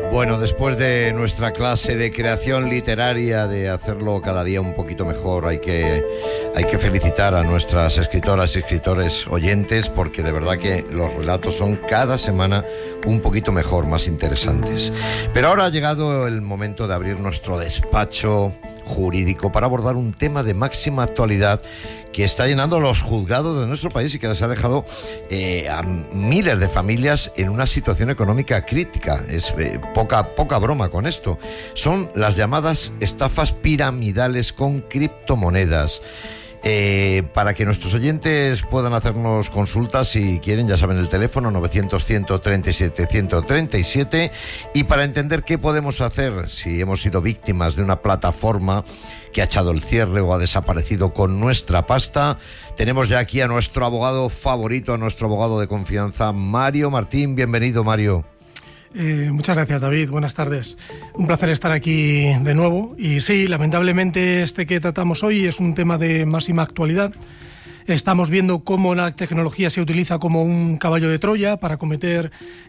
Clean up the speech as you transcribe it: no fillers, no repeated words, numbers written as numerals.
Bueno, después de nuestra clase de creación literaria, de hacerlo cada día un poquito mejor, hay que felicitar a nuestras escritoras y escritores oyentes, porque de verdad que los relatos son cada semana un poquito mejor, más interesantes. Pero ahora ha llegado el momento de abrir nuestro despacho jurídico para abordar un tema de máxima actualidad que está llenando los juzgados de nuestro país y que les ha dejado a miles de familias en una situación económica crítica. Es poca broma con esto. Son las llamadas estafas piramidales con criptomonedas. Para que nuestros oyentes puedan hacernos consultas, si quieren, ya saben, el teléfono 900-137-137, y para entender qué podemos hacer si hemos sido víctimas de una plataforma que ha echado el cierre o ha desaparecido con nuestra pasta, tenemos ya aquí a nuestro abogado favorito, a nuestro abogado de confianza, Mario Martín. Bienvenido, Mario. Muchas gracias, David. Buenas tardes. Un placer estar aquí de nuevo. Y sí, lamentablemente este que tratamos hoy es un tema de máxima actualidad. Estamos viendo cómo la tecnología se utiliza como un caballo de Troya para cometer